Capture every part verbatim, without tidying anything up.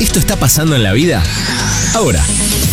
Esto está pasando en la vida ahora.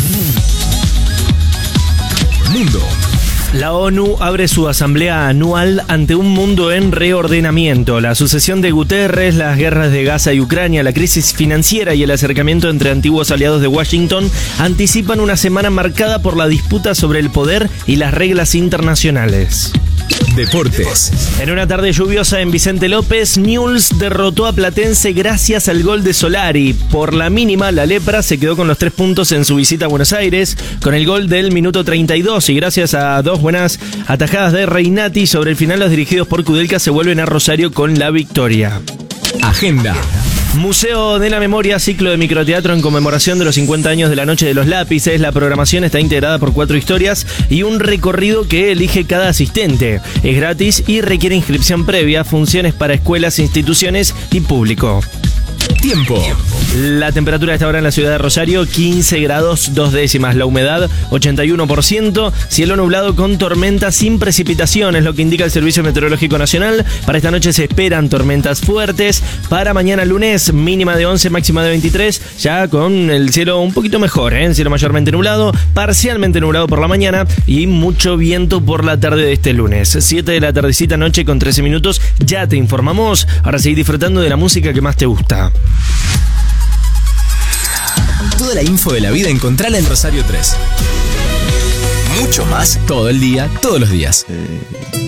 Mundo. La ONU abre su asamblea anual ante un mundo en reordenamiento. La sucesión de Guterres, las guerras de Gaza y Ucrania, la crisis financiera y el acercamiento entre antiguos aliados de Washington anticipan una semana marcada por la disputa sobre el poder y las reglas internacionales. Deportes. En una tarde lluviosa en Vicente López, Newell's derrotó a Platense gracias al gol de Solari. Por la mínima, la Lepra se quedó con los tres puntos en su visita a Buenos Aires, con el gol del minuto treinta y dos, y gracias a dos buenas atajadas de Reinati sobre el final, los dirigidos por Kudelka se vuelven a Rosario con la victoria. Agenda. Museo de la Memoria, ciclo de microteatro en conmemoración de los cincuenta años de la Noche de los Lápices. La programación está integrada por cuatro historias y un recorrido que elige cada asistente. Es gratis y requiere inscripción previa, funciones para escuelas, instituciones y público. Tiempo. La temperatura a esta hora en la ciudad de Rosario, quince grados dos décimas. La humedad, ochenta y uno por ciento. Cielo nublado con tormentas sin precipitaciones, lo que indica el Servicio Meteorológico Nacional. Para esta noche se esperan tormentas fuertes. Para mañana lunes, mínima de once, máxima de veintitrés. Ya con el cielo un poquito mejor, ¿eh? El cielo mayormente nublado, parcialmente nublado por la mañana y mucho viento por la tarde de este lunes. siete de la tardecita, noche con trece minutos. Ya te informamos. Ahora seguí disfrutando de la música que más te gusta. Toda la info de la vida encontrala en Rosario tres. Mucho más todo el día, todos los días. Eh...